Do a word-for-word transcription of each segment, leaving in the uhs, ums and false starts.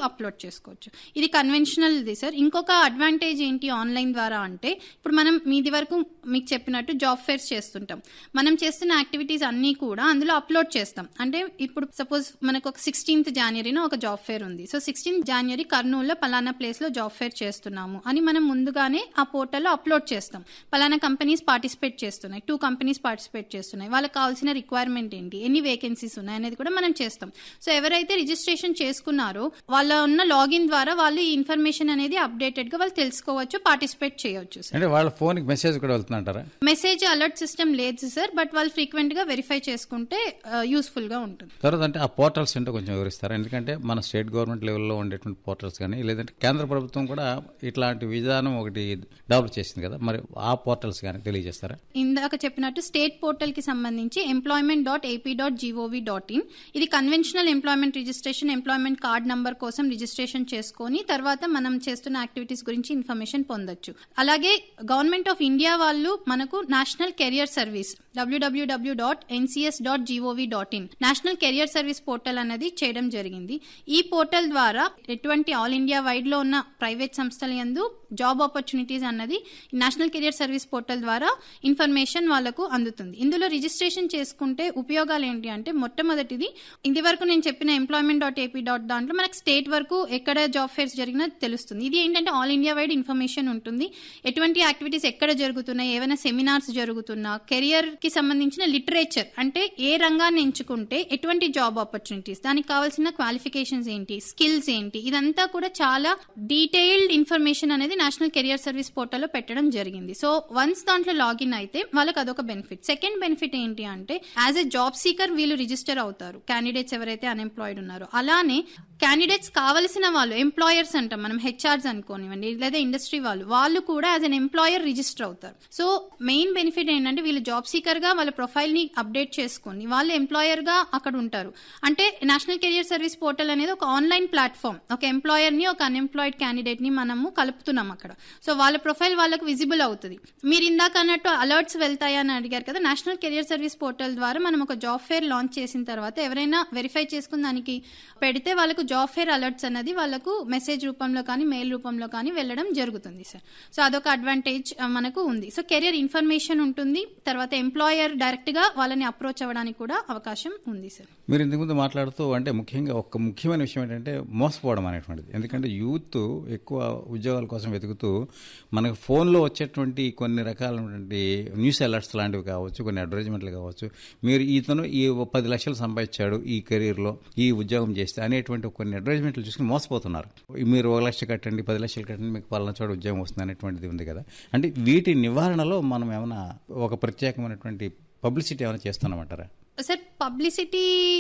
Upload చేసుకోవచ్చు. ఇది conventional the sir. ఇంకొక అడ్వాంటేజ్ ఏంటి ఆన్లైన్ ద్వారా అంటే, ఇప్పుడు మనం మీది వరకు మీకు చెప్పినట్టు జాబ్ ఫేర్స్ చేస్తుంటాం. మనం చేస్తున్న యాక్టివిటీస్ అన్నీ కూడా అందులో అప్లోడ్ చేస్తాం. అంటే ఇప్పుడు సపోజ్ మనకు ఒక సిక్స్టీన్త్ జనవరిన ఒక జాబ్ ఫేర్ ఉంది. సో సిక్స్టీన్త్ జనవరి కర్నూలులో పలానా ప్లేస్ లో జాబ్ ఫేర్ చేస్తున్నాము అని మనం ముందుగానే ఆ పోర్టల్లో అప్లోడ్ చేస్తాం. పలానా కంపెనీస్ పార్టిసిపేట్ చేస్తున్నాయి, టూ కంపెనీస్ పార్టిసిపేట్ చేస్తున్నాయి, వాళ్ళకి కావాల్సిన రిక్వైర్మెంట్ ఏంటి, ఎన్ని వేకెన్సీస్ ఉన్నాయి అనేది కూడా మనం చేస్తాం. సో ఎవరైతే రిజిస్ట్రేషన్ చేసుకున్నారో వాళ్ళ ఉన్న లాగిన్ ద్వారా వాళ్ళు ఈ ఇన్ఫర్మేషన్ అనేది అప్డేటెడ్ గా వాళ్ళు తెలుసుకోవచ్చు, పార్టిసిపేట్ చేయవచ్చు. అంటే వాళ్ళ ఫోన్ కి మెసేజ్ కూడా వెళ్తుంటారా? మెసేజ్ అలర్ట్ సిస్టమ్ లేదు సార్, బట్ వాళ్ళు ఫ్రీక్వెంట్ గా వెరిఫై చేసుకుంటే యూస్ఫుల్ గా ఉంటుంది. తర్వాత అంటే ఆ పోర్టల్స్ ఏంటో కొంచెం వివరిస్తారా? ఎందుకంటే మన స్టేట్ గవర్నమెంట్ లెవెల్లో ఉండేటువంటి పోర్టల్స్ కానీ, లేదంటే కేంద్ర ప్రభుత్వం కూడా ఇట్లాంటి విధానం ఒకటి డెవలప్ చేసింది కదా, మరి ఆ పోర్టల్స్ కానీ తెలియజేస్తారా? ఇందాక చెప్పినట్టు స్టేట్ పోర్టల్ కి సంబంధించి employment dot AP dot GOV dot in, ఇది conventional employment registration, employment card number కోసం రిజిస్ట్రేషన్ చేసుకొని తర్వాత మనం చేస్తున్న యాక్టివిటీస్ గురించి ఇన్ఫర్మేషన్ పొందొచ్చు. అలాగే గవర్నమెంట్ ఆఫ్ ఇండియా వాళ్ళు మనకు national career service WWW dot NCS dot GOV dot in national career service portal అనేది చేయడం జరిగింది. ఈ పోర్టల్ ద్వారా ఎటువంటి ఆల్ ఇండియా వైడ్ లో ఉన్న ప్రైవేట్ సంస్థల యందు జాబ్ ఆపర్చునిటీస్ అన్నది నేషనల్ కెరియర్ సర్వీస్ పోర్టల్ ద్వారా ఇన్ఫర్మేషన్ వాళ్ళకు అందుతుంది. ఇందులో రిజిస్ట్రేషన్ చేసుకుంటే ఉపయోగాలు ఏంటి అంటే, మొట్టమొదటిది ఇది వరకు నేను చెప్పిన ఎంప్లాయ్మెంట్ డాట్ ఏపీ డాట్ దాంట్లో మనకు స్టేట్ వరకు ఎక్కడ జాబ్ ఫేర్స్ జరిగినా తెలుస్తుంది. ఇది ఏంటంటే ఆల్ ఇండియా వైడ్ ఇన్ఫర్మేషన్ ఉంటుంది. ఎటువంటి యాక్టివిటీస్ ఎక్కడ జరుగుతున్నాయి, ఏమైనా సెమినార్స్ జరుగుతున్నా, కెరియర్ కి సంబంధించిన లిటరేచర్ అంటే ఏ రంగాన్ని ఎంచుకుంటే ఎటువంటి జాబ్ ఆపర్చునిటీస్, దానికి కావాల్సిన క్వాలిఫికేషన్స్ ఏంటి, స్కిల్స్ ఏంటి, ఇదంతా కూడా చాలా డీటెయిల్డ్ ఇన్ఫర్మేషన్ అనేది నేషనల్ కెరియర్ సర్వీస్ పోర్టల్లో పెట్టడం జరిగింది. సో వన్స్ దాంట్లో లాగిన్ అయితే వాళ్ళకి అదొక బెనిఫిట్. సెకండ్ బెనిఫిట్ ఏంటి అంటే, యాజ్ ఎ జాబ్ సీకర్ వీళ్ళు రిజిస్టర్ అవుతారు, క్యాండిడేట్స్ ఎవరైతే అన్ఎంప్లాయిడ్ ఉన్నారో. అలానే క్యాండిడేట్స్ కావలసిన వాళ్ళు, ఎంప్లాయర్స్ అంటాం మనం, హెచ్ఆర్స్ అనుకోనివ్వండి లేదా ఇండస్ట్రీ వాళ్ళు, వాళ్ళు కూడా యాజ్ అన్ ఎంప్లాయర్ రిజిస్టర్ అవుతారు. సో మెయిన్ బెనిఫిట్ ఏంటంటే, వీళ్ళు జాబ్ సీకర్ గా వాళ్ళ ప్రొఫైల్ ని అప్డేట్ చేసుకుని వాళ్ళు ఎంప్లాయర్ గా అక్కడ ఉంటారు. అంటే నేషనల్ కెరియర్ సర్వీస్ పోర్టల్ అనేది ఒక ఆన్లైన్ ప్లాట్ఫామ్. ఒక ఎంప్లాయర్ ని ఒక అన్ఎంప్లాయిడ్ క్యాండిడేట్ ని మనము కలుపుతున్నాం అక్కడ. సో వాళ్ళ ప్రొఫైల్ వాళ్ళకు విజిబుల్ అవుతుంది. మీరు ఇందాక అన్నట్టు అలర్ట్స్ వెళ్తాయా అని అడిగారు కదా, నేషనల్ కెరియర్ సర్వీస్ పోర్టల్ ద్వారా మనం ఒక జాబ్ ఫేర్ లాంచ్ చేసిన తర్వాత ఎవరైనా వెరిఫై చేసుకుని దానికి పెడితే వాళ్ళకు జాబ్ ఫేర్ అలర్ట్స్ అనేది వాళ్ళకు మెసేజ్ రూపంలో కానీ మెయిల్ రూపంలో కానీ వెళ్ళడం జరుగుతుంది సార్. సో అదొక అడ్వాంటేజ్ మనకు ఉంది. సో కెరియర్ ఇన్ఫర్మేషన్ ఉంటుంది, తర్వాత ఎంప్లాయర్ డైరెక్ట్ గా వాళ్ళని అప్రోచ్ అవ్వడానికి కూడా అవకాశం ఉంది సార్. మీరు ఇంతకుముందు మాట్లాడుతూ అంటే ముఖ్యంగా ఒక ముఖ్యమైన విషయం ఏంటంటే మోసపోవడం అనేటువంటిది. ఎందుకంటే యూత్ ఎక్కువ ఉద్యోగాల కోసం వెతుకుతూ మనకు ఫోన్లో వచ్చేటువంటి కొన్ని రకాలైనటువంటి న్యూస్ అలర్ట్స్ లాంటివి కావచ్చు, కొన్ని అడ్వర్టైజ్మెంట్లు కావచ్చు, మీరు ఇతను ఈ పది లక్షలు సంపాదించాడు ఈ కెరీర్లో ఈ ఉద్యోగం చేస్తే అనేటువంటి కొన్ని అడ్వర్టైజ్మెంట్లు చూసుకుని మోసపోతున్నారు. మీరు ఒక లక్ష కట్టండి, పది లక్షలు కట్టండి, మీకు పలానా చోట ఉద్యోగం వస్తుంది అనేటువంటిది ఉంది కదా. అంటే వీటి నివారణలో మనం ఏమైనా ఒక ప్రత్యేకమైనటువంటి పబ్లిసిటీ ఏమైనా చేస్తున్నామంటారా? సార్ పబ్లిసిటీ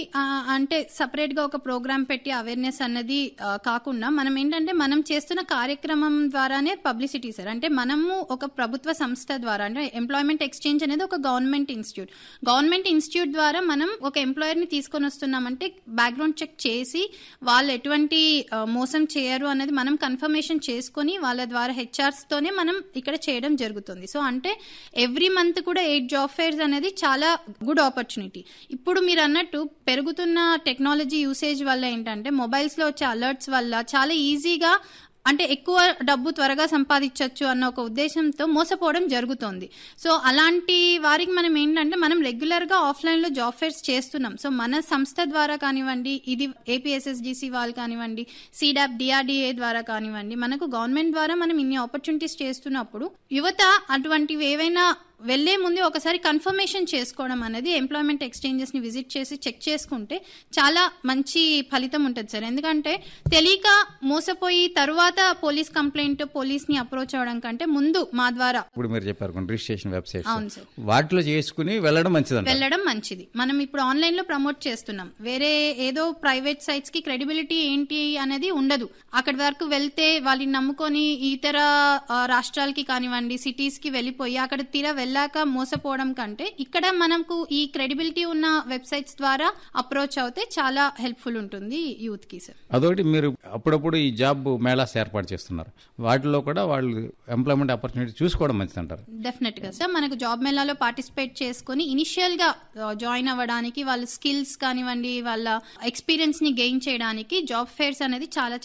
అంటే సపరేట్ గా ఒక ప్రోగ్రామ్ పెట్టి అవేర్నెస్ అన్నది కాకుండా మనం ఏంటంటే మనం చేస్తున్న కార్యక్రమం ద్వారానే పబ్లిసిటీ సార్. అంటే మనము ఒక ప్రభుత్వ సంస్థ ద్వారా, అంటే ఎంప్లాయ్మెంట్ ఎక్స్చేంజ్ అనేది ఒక గవర్నమెంట్ ఇన్స్టిట్యూట్, గవర్నమెంట్ ఇన్స్టిట్యూట్ ద్వారా మనం ఒక ఎంప్లాయర్ ని తీసుకొని వస్తున్నామంటే బ్యాక్గ్రౌండ్ చెక్ చేసి వాళ్ళు ఎటువంటి మోసం చేయరు అనేది మనం కన్ఫర్మేషన్ చేసుకుని వాళ్ళ ద్వారా హెచ్ఆర్స్ తోనే మనం ఇక్కడ చేయడం జరుగుతుంది. సో అంటే ఎవ్రీ మంత్ కూడా ఎయిట్ జాబ్ ఫేర్స్ అనేది చాలా గుడ్ ఆపర్చునిటీ. ఇప్పుడు మీరు అన్నట్టు పెరుగుతున్న టెక్నాలజీ యూసేజ్ వల్ల ఏంటంటే మొబైల్స్ లో వచ్చే అలర్ట్స్ వల్ల చాలా ఈజీగా అంటే ఎక్కువ డబ్బు త్వరగా సంపాదించవచ్చు అన్న ఒక ఉద్దేశంతో మోసపోవడం జరుగుతోంది. సో అలాంటి వారికి మనం ఏంటంటే మనం రెగ్యులర్ గా ఆఫ్లైన్ లో జాబ్ ఫేర్స్ చేస్తున్నాం. సో మన సంస్థ ద్వారా కానివ్వండి, ఇది ఏపీఎస్ఎస్డిసి వాళ్ళు కానివ్వండి, సీడాప్ డిఆర్డిఏ ద్వారా కానివ్వండి, మనకు గవర్నమెంట్ ద్వారా మనం ఇన్ని ఆపర్చునిటీస్ చేస్తున్నప్పుడు యువత అటువంటివి ఏవైనా వెళ్లే ముందు ఒకసారి కన్ఫర్మేషన్ చేసుకోవడం అనేది, ఎంప్లాయ్మెంట్ ఎక్స్చేంజెస్ ని విజిట్ చేసి చెక్ చేసుకుంటే చాలా మంచి ఫలితం ఉంటుంది సార్. ఎందుకంటే తెలియక మోసపోయి తరువాత పోలీస్ కంప్లైంట్ పోలీస్ ని అప్రోచ్ అవడం కంటే ముందు మా ద్వారా ఇప్పుడు మీరు చెప్పారు రిజిస్ట్రేషన్ వెబ్సైట్, అవును సార్, వాటిలో చేసుకుని వెళ్ళడం మంచిది వెళ్ళడం మంచిది. మనం ఇప్పుడు ఆన్లైన్ లో ప్రమోట్ చేస్తున్నాం, వేరే ఏదో ప్రైవేట్ సైట్స్ కి క్రెడిబిలిటీ ఏంటి అనేది ఉండదు. అక్కడి వరకు వెళ్తే వాళ్ళని నమ్ముకొని ఇతర రాష్ట్రాలకి కానివ్వండి సిటీస్ కి వెళ్ళిపోయి అక్కడ తీరా వెళ్ళాక మోసపోవడం కంటే ఇక్కడ మనకు ఈ క్రెడిబిలిటీ ఉన్న వెబ్సైట్స్ ద్వారా అప్రోచ్ అవుతే చాలా హెల్ప్ఫుల్ ఉంటుంది యూత్ కి సార్. అదొకటి. మీరు అప్పుడప్పుడు ఈ జాబ్ మేళాస్ ఏర్పాటు చేస్తున్నారు, వాటిలో కూడా వాళ్ళు ఎంప్లాయ్మెంట్ ఆపర్చునిటీ చూసుకోవడం మంచిది అంటారు? డెఫినెట్ గా సార్. మనకు జాబ్ మేళాలో పార్టిసిపేట్ చేసుకుని ఇనిషియల్ గా జాయిన్ అవ్వడానికి, వాళ్ళ స్కిల్స్ కానివ్వండి, వాళ్ళ ఎక్స్పీరియన్స్ ని గెయిన్ చేయడానికి జాబ్ ఫేర్స్ అనేది చాలా